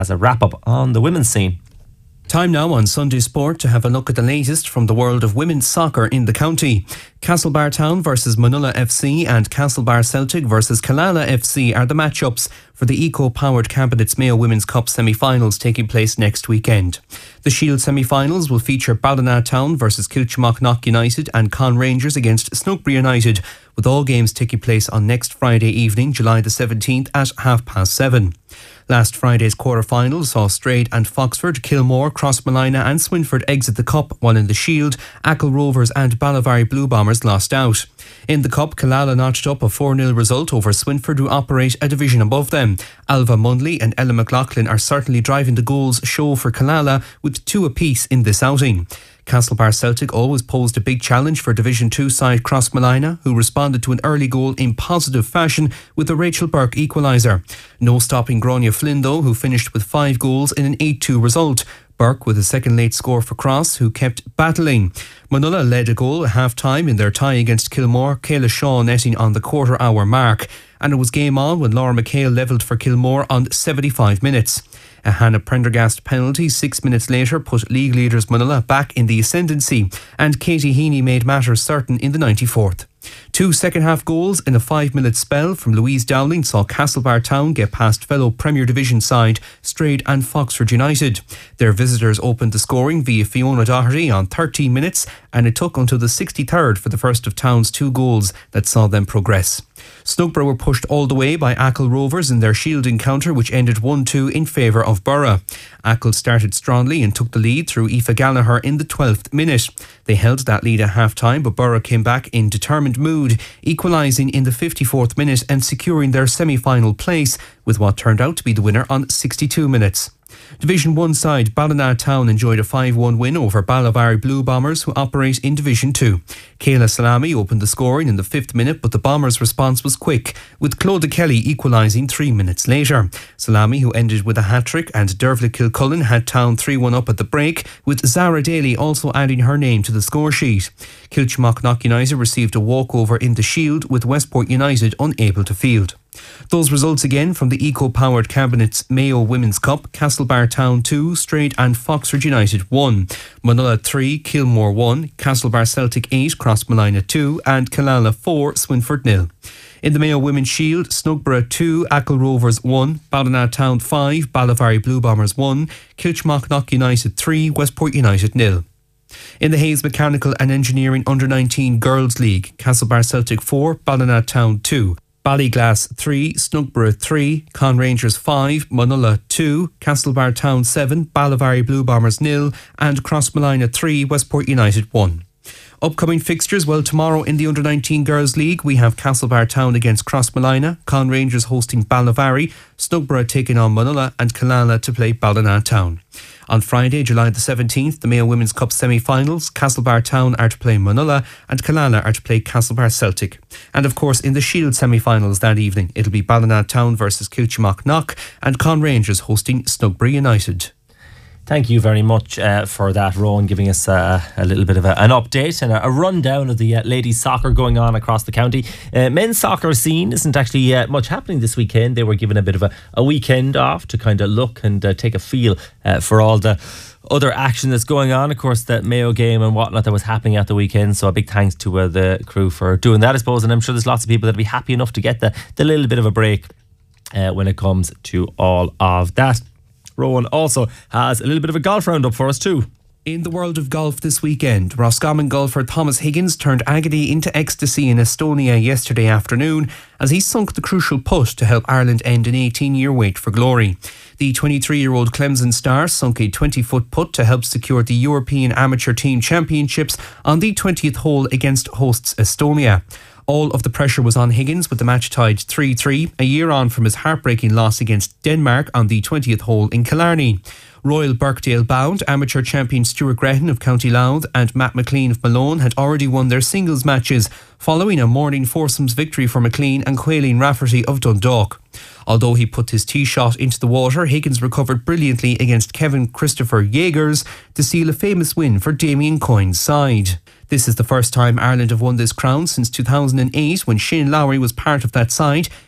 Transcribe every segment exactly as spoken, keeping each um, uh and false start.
as a wrap-up on the women's scene. Time now on Sunday Sport to have a look at the latest from the world of women's soccer in the county. Castlebar Town versus Manula F C and Castlebar Celtic versus Killala F C are the matchups for the eco-powered Cabinets Mayo Women's Cup semi-finals taking place next weekend. The Shield semi-finals will feature Ballina Town versus Kilchmock United and Con Rangers against Snugbury United, with all games taking place on next Friday evening, July the seventeenth at half past seven. Last Friday's quarter-final saw Straight and Foxford, Kilmore, Crossmolina and Swinford exit the Cup, while in the Shield, Achill Rovers and Ballivary Blue Bombers lost out. In the Cup, Killala notched up a four nil result over Swinford, who operate a division above them. Alva Mundley and Ella McLaughlin are certainly driving the goals show for Killala, with two apiece in this outing. Castlebar Celtic always posed a big challenge for Division two side Crossmolina, who responded to an early goal in positive fashion with a Rachel Burke equaliser. No stopping Grania Flynn though, who finished with five goals in an eight two result. Burke with a second late score for Cross, who kept battling. Manula led a goal at half-time in their tie against Kilmore, Kayla Shaw netting on the quarter-hour mark. And it was game on when Laura McHale levelled for Kilmore on seventy-five minutes. A Hannah Prendergast penalty six minutes later put league leaders Manula back in the ascendancy, and Katie Heaney made matters certain in the ninety-fourth. Two second-half goals in a five-minute spell from Louise Dowling saw Castlebar Town get past fellow Premier Division side Straight and Foxford United. Their visitors opened the scoring via Fiona Doherty on thirteen minutes, and it took until the sixty-third for the first of Town's two goals that saw them progress. Snugburgh were pushed all the way by Achill Rovers in their Shield encounter, which ended one two in favour of Borough. Achill started strongly and took the lead through Aoife Gallagher in the twelfth minute. They held that lead at half-time, but Borough came back in determined mood, equalising in the fifty-fourth minute and securing their semi-final place with what turned out to be the winner on sixty-two minutes. Division one side Ballina Town enjoyed a five one win over Ballivary Blue Bombers, who operate in Division two. Kayla Salami opened the scoring in the fifth minute, but the Bombers' response was quick, with Claude Kelly equalising three minutes later. Salami, who ended with a hat-trick, and Dervla Kilcullen had Town three one up at the break, with Zara Daly also adding her name to the score sheet. Kilchmock United received a walkover in the Shield, with Westport United unable to field. Those results again from the eco-powered Cabinets Mayo Women's Cup: Castlebar Town two, Straight and Foxford United one, Manula three, Kilmore one, Castlebar Celtic eight, Crossmolina two and Killala four, Swinford nil. In the Mayo Women's Shield, Snugburgh two, Achill Rovers one, Ballina Town five, Ballivary Blue Bombers one, Kilchmock United three, Westport United nil. In the Hayes Mechanical and Engineering Under nineteen Girls League, Castlebar Celtic four, Ballina Town two, Ballyglass three, Snugburgh three, Con Rangers five, Manula two, Castlebar Town seven, Ballivary Blue Bombers nil and Crossmolina three, Westport United one. Upcoming fixtures, well, tomorrow in the Under nineteen Girls League we have Castlebar Town against Crossmolina, Con Rangers hosting Ballivary, Snugburgh taking on Manula and Killala to play Ballina Town. On Friday, July the seventeenth, the Mayo Women's Cup semi-finals, Castlebar Town are to play Manula and Killala are to play Castlebar Celtic. And of course in the Shield semi-finals that evening, it'll be Ballina Town versus Kilchmock and Con Rangers hosting Snugbury United. Thank you very much uh, for that, Rowan, giving us uh, a little bit of a, an update and a, a rundown of the uh, ladies' soccer going on across the county. Uh, men's soccer scene isn't actually uh, much happening this weekend. They were given a bit of a, a weekend off to kind of look and uh, take a feel uh, for all the other action that's going on. Of course, the Mayo game and whatnot that was happening at the weekend. So a big thanks to uh, the crew for doing that, I suppose. And I'm sure there's lots of people that'll be happy enough to get the, the little bit of a break uh, when it comes to all of that. Rowan also has a little bit of a golf roundup for us too. In the world of golf this weekend, Roscommon golfer Thomas Higgins turned agony into ecstasy in Estonia yesterday afternoon as he sunk the crucial putt to help Ireland end an eighteen-year wait for glory. The twenty-three-year-old Clemson star sunk a twenty-foot putt to help secure the European Amateur Team Championships on the twentieth hole against hosts Estonia. All of the pressure was on Higgins with the match tied three three, a year on from his heartbreaking loss against Denmark on the twentieth hole in Killarney. Royal Birkdale bound amateur champion Stuart Gretton of County Louth and Matt McLean of Malone had already won their singles matches following a morning foursomes victory for McLean and Quaileen Rafferty of Dundalk. Although he put his tee shot into the water, Higgins recovered brilliantly against Kevin Christopher Jaegers to seal a famous win for Damien Coyne's side. This is the first time Ireland have won this crown since two thousand eight, when Shane Lowry was part of that side,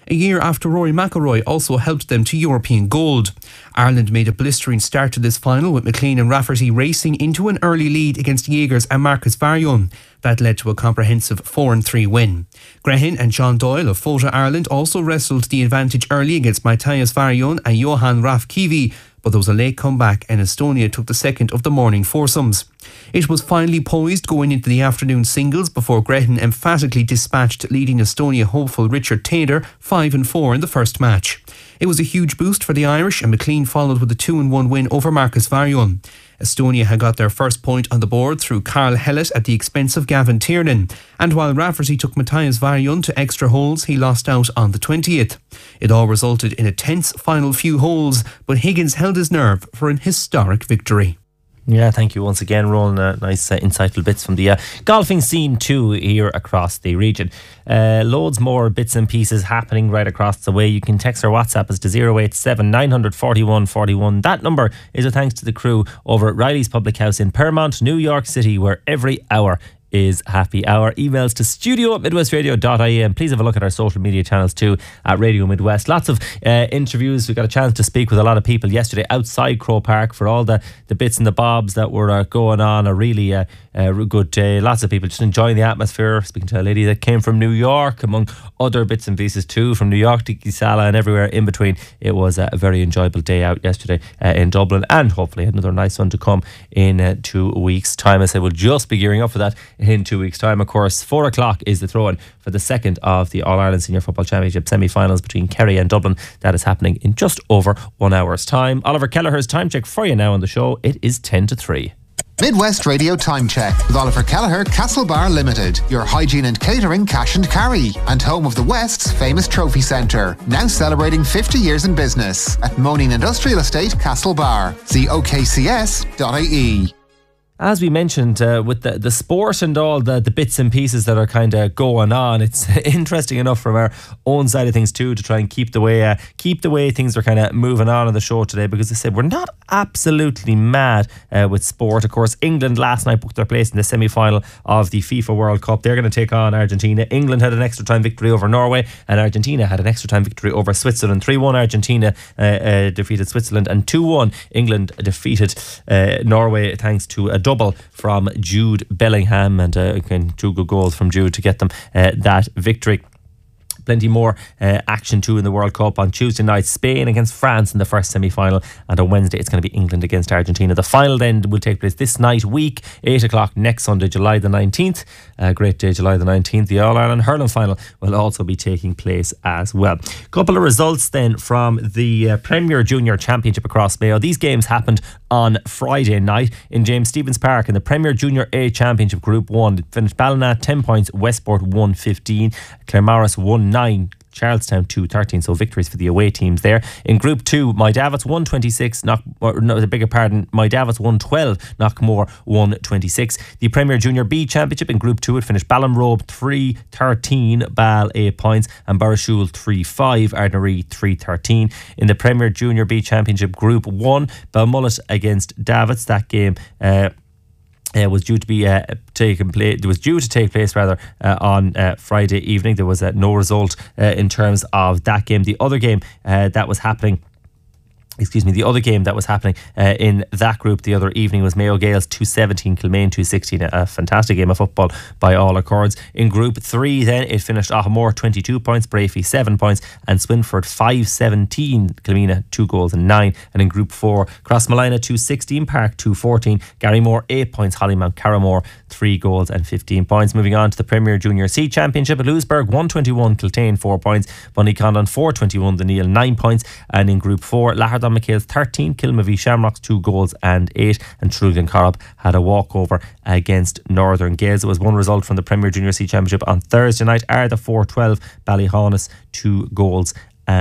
a year after Rory McIlroy also helped them to European gold. Ireland made a blistering start to this final, with McLean and Rafferty racing into an early lead against Jaegers and Marcus Varian. That led to a comprehensive four and three win. Grehin and John Doyle of Fota Ireland also wrestled the advantage early against Matthias Varian and Johan Rafkivi, but there was a late comeback and Estonia took the second of the morning foursomes. It was finally poised going into the afternoon singles before Grehin emphatically dispatched leading Estonia hopeful Richard Taylor five and four in the first match. It was a huge boost for the Irish, and McLean followed with a two and one win over Marcus Varian. Estonia had got their first point on the board through Carl Hellett at the expense of Gavin Tiernan, and while Rafferty took Matthias Varian to extra holes, he lost out on the twentieth. It all resulted in a tense final few holes, but Higgins held his nerve for an historic victory. Yeah, thank you once again, Roland. Uh, nice uh, insightful bits from the uh, golfing scene too here across the region. Uh, loads more bits and pieces happening right across the way. You can text our WhatsApp us to zero eight seven nine four one four one. That number is a thanks to the crew over at Riley's Public House in Paramount, New York City, where every hour is happy hour. Emails to studio at midwest radio dot I E, and please have a look at our social media channels too at Radio Midwest. Lots of uh, interviews. We got a chance to speak with a lot of people yesterday outside Croke Park for all the, the bits and the bobs that were uh, going on. A really uh, uh, good day. Lots of people just enjoying the atmosphere. Speaking to a lady that came from New York, among other bits and pieces too, from New York to Kisala and everywhere in between. It was a very enjoyable day out yesterday uh, in Dublin, and hopefully another nice one to come in uh, two weeks' time. I said we'll just be gearing up for that in two weeks' time. Of course, four o'clock is the throw-in for the second of the All-Ireland Senior Football Championship semi-finals between Kerry and Dublin. That is happening in just over one hour's time. Oliver Kelleher's time check for you now on the show. It is ten to three. Midwest Radio Time Check with Oliver Kelleher, Castlebar Limited, your hygiene and catering cash and carry, and home of the West's famous trophy centre, now celebrating fifty years in business at Moaning Industrial Estate, Castlebar. See O K C S dot I E. As we mentioned, uh, with the, the sport and all the, the bits and pieces that are kind of going on, it's interesting enough from our own side of things too to try and keep the way uh, keep the way things are kind of moving on in the show today, because I said we're not absolutely mad uh, with sport. Of course, England last night booked their place in the semi-final of the FIFA World Cup. They're going to take on Argentina. England had an extra time victory over Norway, and Argentina had an extra time victory over Switzerland. three one Argentina uh, uh, defeated Switzerland, and two one England defeated uh, Norway thanks to a double from Jude Bellingham, and uh, two good goals from Jude to get them uh, that victory. Plenty more uh, action too in the World Cup. On Tuesday night, Spain against France in the first semi-final, and on Wednesday it's going to be England against Argentina. The final then will take place this night week, eight o'clock next Sunday, July the nineteenth. Uh, great day, July the nineteenth. The All-Ireland hurling final will also be taking place as well. Couple of results then from the uh, Premier Junior Championship across Mayo. These games happened on Friday night in James Stephens Park in the Premier Junior A Championship Group one. It finished Ballina ten points, Westport one fifteen, Claremorris one nine, Charlestown two thirteen, so victories for the away teams there. In Group two, Moydavits one twenty-six, knock, or no, the bigger pardon, Moydavits one twelve, Knockmore one twenty-six. The Premier Junior B Championship in Group two, it finished Ballinrobe three thirteen, Ball eight points, and Burrishoole three five, Ardnaree three thirteen. In the Premier Junior B Championship Group one, Balmullet against Davits. That game uh, Uh, was due to be uh, taken place. It was due to take place rather uh, on uh, Friday evening. There was uh, no result uh, in terms of that game. The other game uh, that was happening. Excuse me, the other game that was happening uh, in that group the other evening was Mayo Gales two seventeen, Kilmaine two sixteen. A fantastic game of football by all accords. In Group three then, it finished Ahamore twenty-two points, Brafey seven points, and Swinford five seventeen, Kilmina two goals and nine. And in Group four, Crossmolina two sixteen, Park two fourteen, Garrymore eight points, Hollymount Carramore three goals and fifteen points. Moving on to the Premier Junior C Championship at Lewisburg, one twenty-one, Kiltane four points, Bunnycondon four twenty-one, The Neil nine points. And in Group four, Lahardon McHale's thirteen, Kilmavie Shamrocks two goals and eight, and Trulgan Corrib had a walkover against Northern Gales. It was one result from the Premier Junior C Championship on Thursday night. Arda four twelve, Ballyhaunis two goals and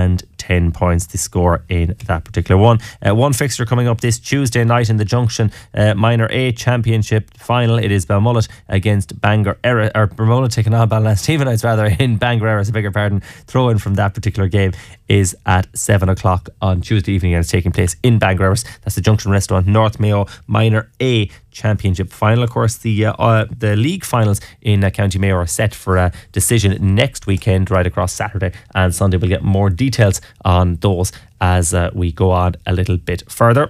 ten points the score in that particular one. Uh, one fixture coming up this Tuesday night in the Junction uh, Minor A Championship final. It is Balmullet against Bangor Erris, or Balmullet taking on Ballinastevenites rather in Bangor Erris, a bigger pardon. Throw in from that particular game is at seven o'clock on Tuesday evening, and it's taking place in Bangor Erris. That's the Junction Restaurant North Mayo Minor A Championship final. Of course, the uh, uh, the league finals in uh, County Mayo are set for a decision next weekend, right across Saturday and Sunday. We'll get more details on those as uh, we go on a little bit further.